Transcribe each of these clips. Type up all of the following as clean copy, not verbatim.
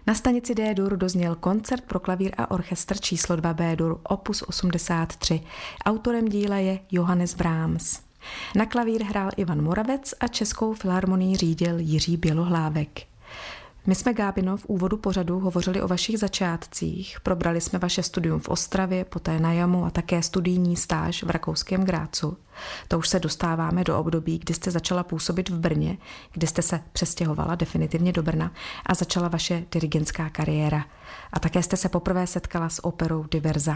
Na stanici D-dur dozněl koncert pro klavír a orchestr číslo 2 B-dur opus 83. Autorem díla je Johannes Brahms. Na klavír hrál Ivan Moravec a Českou filharmonii řídil Jiří Bělohlávek. My jsme, Gábino, v úvodu pořadu hovořili o vašich začátcích, probrali jsme vaše studium v Ostravě, poté na Jamu a také studijní stáž v rakouském Grácu. To už se dostáváme do období, kdy jste začala působit v Brně, kdy jste se přestěhovala definitivně do Brna a začala vaše dirigentská kariéra. A také jste se poprvé setkala s operou Diverza.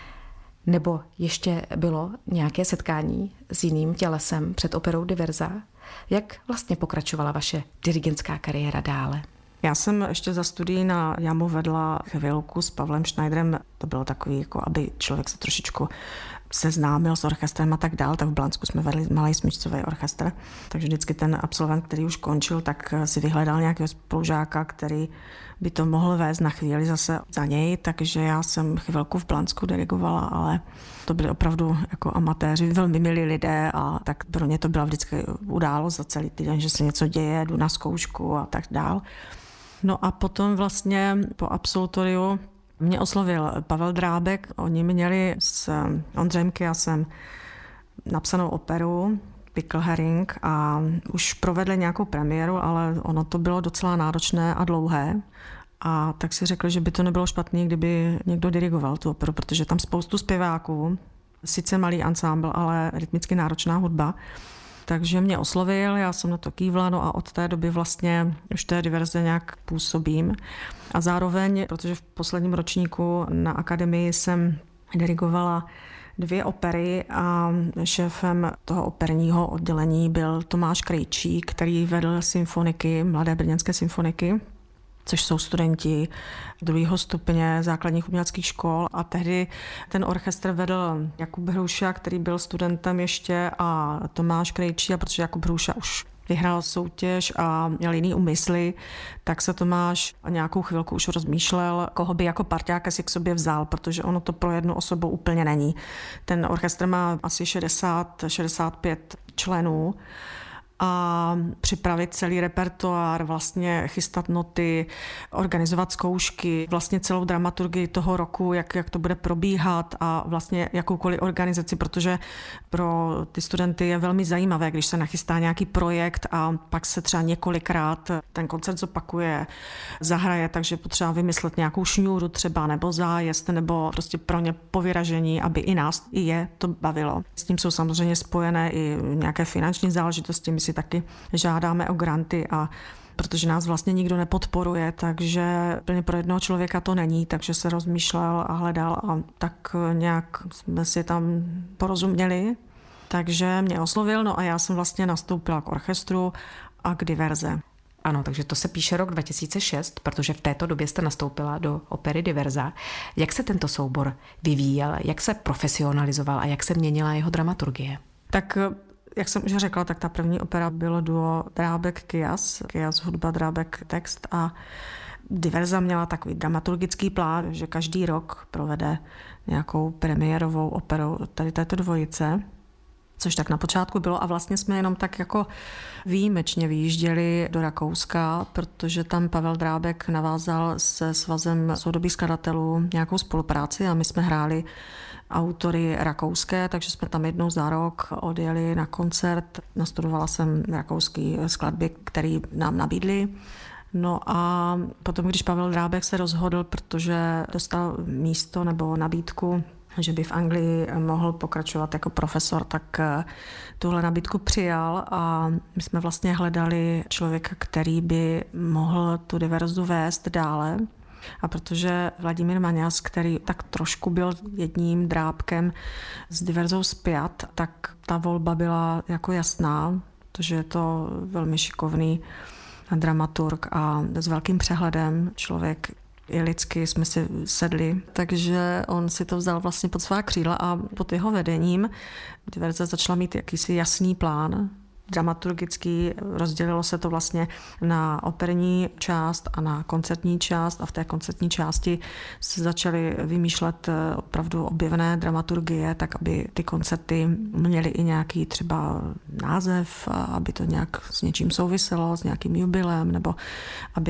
Nebo ještě bylo nějaké setkání s jiným tělesem před operou Diverza? Jak vlastně pokračovala vaše dirigentská kariéra dále? Já jsem ještě za studií na Jamu vedla chvilku s Pavlem Schneiderem. To bylo takový, jako aby člověk se trošičku seznámil s orchestrem a tak dál. Tak v Blansku jsme vedli malý smyčcový orchestr. Takže vždycky ten absolvent, který už končil, tak si vyhledal nějakého spolužáka, který by to mohl vést na chvíli zase za něj. Takže já jsem chvilku v Blansku dirigovala, ale to byli opravdu jako amatéři, velmi milí lidé a tak pro ně to byla vždycky událost za celý týden, že se něco děje, jdu na zkoušku a tak dál. No a potom vlastně po absolutoriu mě oslovil Pavel Drábek. Oni měli s Ondřejem Kyasem napsanou operu Pickelhering a už provedli nějakou premiéru, ale ono to bylo docela náročné a dlouhé. A tak si řekli, že by to nebylo špatné, kdyby někdo dirigoval tu operu, protože tam spoustu zpěváků, sice malý ansámbl, ale rytmicky náročná hudba. Takže mě oslovil, já jsem na to kývla, no a od té doby vlastně už té Diverze nějak působím. A zároveň, protože v posledním ročníku na akademii jsem dirigovala 2 opery a šéfem toho operního oddělení byl Tomáš Krejčí, který vedl symfoniky, mladé brněnské symfoniky, což jsou studenti 2. stupně základních uměleckých škol a tehdy ten orchestr vedl Jakub Hruša, který byl studentem ještě a Tomáš Krejčí, a protože Jakub Hruša už vyhrál soutěž a měl jiný úmysly, tak se Tomáš nějakou chvilku už rozmýšlel, koho by jako parťáka si k sobě vzal, protože ono to pro jednu osobu úplně není. Ten orchestr má asi 60-65 členů a připravit celý repertoár, vlastně chystat noty, organizovat zkoušky, vlastně celou dramaturgii toho roku, jak to bude probíhat a vlastně jakoukoliv organizaci, protože pro ty studenty je velmi zajímavé, když se nachystá nějaký projekt a pak se třeba několikrát ten koncert zopakuje, zahraje, takže potřeba vymyslet nějakou šňůru třeba nebo zájezd nebo prostě pro ně povyražení, aby i nás, i je to bavilo. S tím jsou samozřejmě spojené i nějaké finanční záležitosti, my si taky žádáme o granty a protože nás vlastně nikdo nepodporuje, takže plně pro jednoho člověka to není, takže se rozmýšlel a hledal a tak nějak jsme si tam porozuměli. Takže mě oslovil, no a já jsem vlastně nastoupila k orchestru a k Diverze. Ano, takže to se píše rok 2006, protože v této době jste nastoupila do opery Diverza. Jak se tento soubor vyvíjel, jak se profesionalizoval a jak se měnila jeho dramaturgie? Tak jak jsem už řekla, tak ta první opera bylo duo Drábek-Kyas, Kyas hudba, Drábek text a Diverza měla takový dramaturgický plán, že každý rok provede nějakou premiérovou operu tady této dvojice, což tak na počátku bylo a vlastně jsme jenom tak jako výjimečně vyjížděli do Rakouska, protože tam Pavel Drábek navázal se Svazem soudobých skladatelů nějakou spolupráci a my jsme hráli autory rakouské, takže jsme tam jednou za rok odjeli na koncert. Nastudovala jsem rakouský skladby, které nám nabídli. No a potom, když Pavel Drábek se rozhodl, protože dostal místo nebo nabídku, že by v Anglii mohl pokračovat jako profesor, tak tuhle nabídku přijal a my jsme vlastně hledali člověka, který by mohl tu Diverzu vést dále. A protože Vladimír Maňas, který tak trošku byl jedním Drábkem s Diverzou spjat, tak ta volba byla jako jasná, protože je to velmi šikovný dramaturg a s velkým přehledem člověk. I lidsky jsme si sedli, takže on si to vzal vlastně pod svá křídla a pod jeho vedením Diverze začala mít jakýsi jasný plán dramaturgický, rozdělilo se to vlastně na operní část a na koncertní část a v té koncertní části se začaly vymýšlet opravdu objevené dramaturgie, tak aby ty koncerty měly i nějaký třeba název, aby to nějak s něčím souviselo, s nějakým jubilem, nebo aby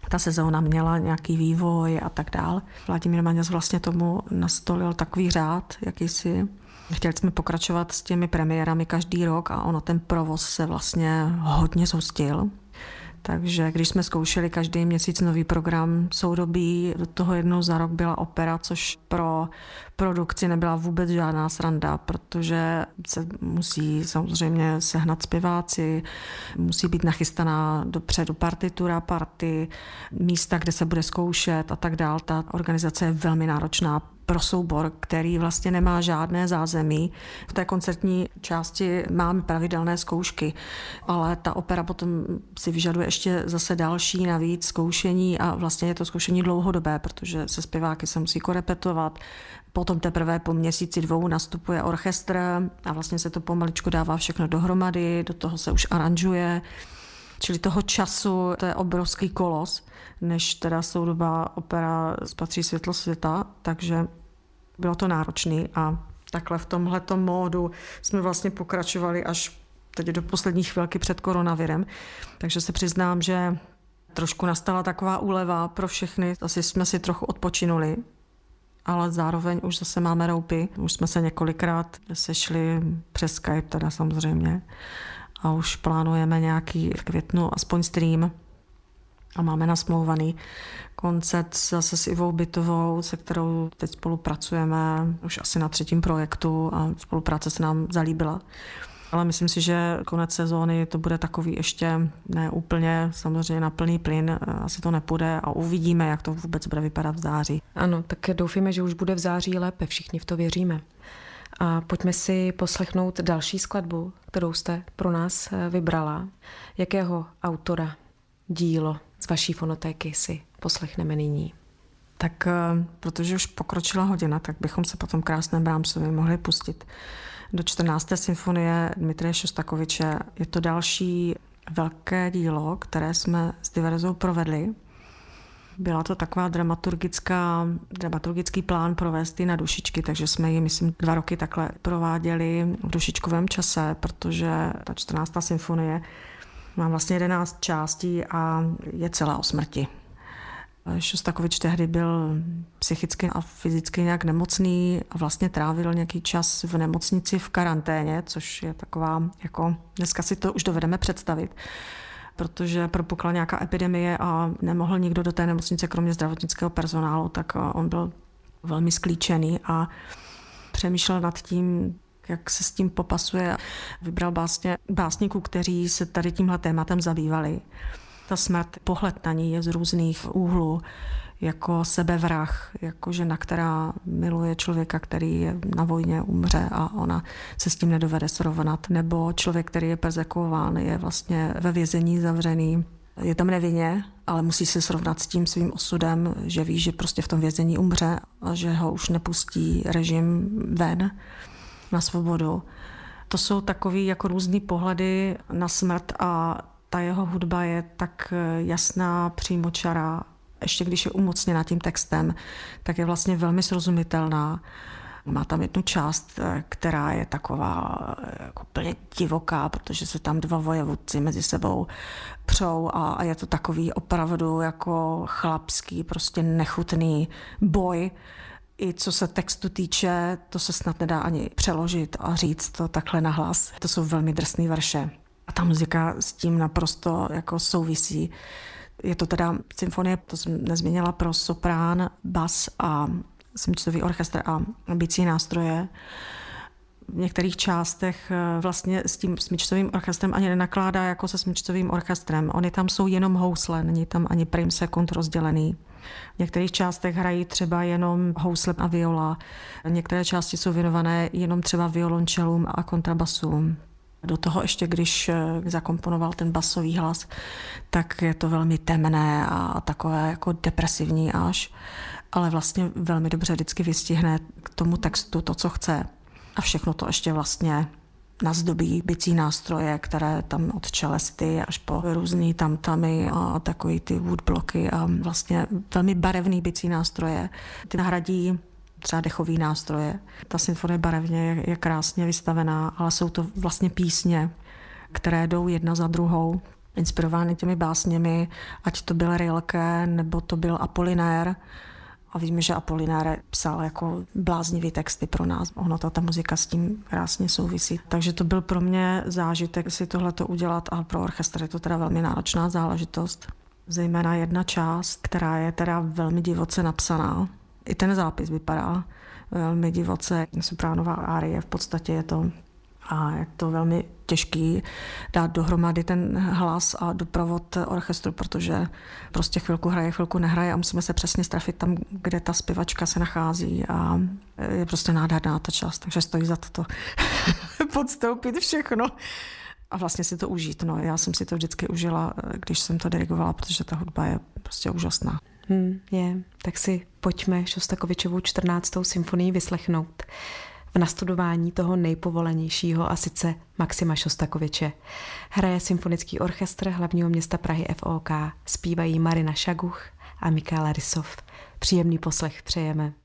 ta sezóna měla nějaký vývoj a tak dál. Vladimír Maňas vlastně tomu nastolil takový řád, jakýsi. Chtěli jsme pokračovat s těmi premiérami každý rok a ono ten provoz se vlastně hodně zhustil. Takže když jsme zkoušeli každý měsíc nový program soudobí, do toho jednou za rok byla opera, což pro produkci nebyla vůbec žádná sranda, protože se musí samozřejmě sehnat zpěváci, musí být nachystaná dopředu partitura, party, místa, kde se bude zkoušet a tak dál. Ta organizace je velmi náročná pro soubor, který vlastně nemá žádné zázemí. V té koncertní části máme pravidelné zkoušky, ale ta opera potom si vyžaduje ještě zase další navíc zkoušení a vlastně je to zkoušení dlouhodobé, protože se zpěváky se musí korepetovat. Potom teprve po měsíci 2 nastupuje orchestr a vlastně se to pomaličku dává všechno dohromady, do toho se už aranžuje. Čili toho času, to je obrovský kolos, než teda soudobá opera spatří světlo světa, takže bylo to náročný a takhle v tomhletom módu jsme vlastně pokračovali až teď do poslední chvilky před koronavirem. Takže se přiznám, že trošku nastala taková úleva pro všechny, asi jsme si trochu odpočinuli, ale zároveň už zase máme roupy, už jsme se několikrát sešli přes Skype teda samozřejmě. A už plánujeme nějaký v květnu aspoň stream a máme nasmlouvaný koncert zase s Ivou Bytovou, se kterou teď spolupracujeme už asi na 3. projektu a spolupráce se nám zalíbila. Ale myslím si, že konec sezóny to bude takový ještě ne úplně samozřejmě na plný plyn, asi to nepůjde a uvidíme, jak to vůbec bude vypadat v září. Ano, tak doufíme, že už bude v září lépe, všichni v to věříme. A pojďme si poslechnout další skladbu, kterou jste pro nás vybrala. Jakého autora dílo z vaší fonotéky si poslechneme nyní? Tak protože už pokročila hodina, tak bychom se potom krásném Brahmsovi mohli pustit do 14. symfonie Dmitrije Šostakoviče. Je to další velké dílo, které jsme s Diverzou provedli. Byla to taková dramaturgický plán provést ji na dušičky, takže jsme ji, myslím, 2 roky takhle prováděli v dušičkovém čase, protože ta 14. symfonie má vlastně 11 částí a je celá o smrti. Šostakovič tehdy byl psychicky a fyzicky nějak nemocný a vlastně trávil nějaký čas v nemocnici v karanténě, což je taková, jako dneska si to už dovedeme představit, protože propukla nějaká epidemie a nemohl nikdo do té nemocnice, kromě zdravotnického personálu, tak on byl velmi sklíčený a přemýšlel nad tím, jak se s tím popasuje. Vybral básníků, kteří se tady tímhle tématem zabývali. Ta smrt, pohled na ní je z různých úhlů, jako sebevrah, jako žena, která miluje člověka, který je na vojně, umře a ona se s tím nedovede srovnat. Nebo člověk, který je perzekuován, je vlastně ve vězení zavřený, je tam nevinně, ale musí se srovnat s tím svým osudem, že ví, že prostě v tom vězení umře a že ho už nepustí režim ven na svobodu. To jsou takový jako různý pohledy na smrt a ta jeho hudba je tak jasná, přímočará. Ještě když je umocněna tím textem, tak je vlastně velmi srozumitelná. Má tam jednu část, která je taková jako plně divoká, protože se tam 2 vojevůdci mezi sebou přou a je to takový opravdu jako chlapský, prostě nechutný boj. I co se textu týče, to se snad nedá ani přeložit a říct to takhle nahlas. To jsou velmi drsný verše. A ta muzika s tím naprosto jako souvisí. Je to teda symfonie, to jsem nezmínila, pro soprán, bas a smyčcový orchestr a bicí nástroje. V některých částech vlastně s tím smyčcovým orchestrem ani nenakládá jako se smyčcovým orchestrem. Oni tam jsou jenom housle, není tam ani prim sekund rozdělený. V některých částech hrají třeba jenom housle a viola. Některé části jsou věnované jenom třeba violončelům a kontrabasům. Do toho ještě, když zakomponoval ten basový hlas, tak je to velmi temné a takové jako depresivní až, ale vlastně velmi dobře vždycky vystihne k tomu textu to, co chce. A všechno to ještě vlastně nazdobí bicí nástroje, které tam od čelesty až po různý tamtamy a takový ty woodbloky a vlastně velmi barevný bicí nástroje. Ty nahradí třeba dechový nástroje. Ta symfonie barevně je krásně vystavená, ale jsou to vlastně písně, které jdou jedna za druhou. inspirovány těmi básněmi, ať to byl Rilke, nebo to byl Apollinaire. A víme, že Apollinaire psal jako bláznivý texty pro nás. Ono ta muzika s tím krásně souvisí. Takže to byl pro mě zážitek si tohleto udělat a pro orchestr je to teda velmi náročná záležitost. Zejména jedna část, která je teda velmi divoce napsaná. I ten zápis vypadá velmi divoce. Sopránová árie v podstatě je to. A je to velmi těžký dát dohromady ten hlas a doprovod orchestru, protože prostě chvilku hraje, chvilku nehraje a musíme se přesně strefit tam, kde ta zpěvačka se nachází a je prostě nádherná ta část, takže stojí za to podstoupit všechno a vlastně si to užít. No, já jsem si to vždycky užila, když jsem to dirigovala, protože ta hudba je prostě úžasná. Tak si pojďme Šostakovičovu 14. symfonii vyslechnout v nastudování toho nejpovolenějšího a sice Maxima Šostakoviče. Hraje Symfonický orchestr hlavního města Prahy FOK, zpívají Marina Šaguch a Michaela Rysov. Příjemný poslech přejeme.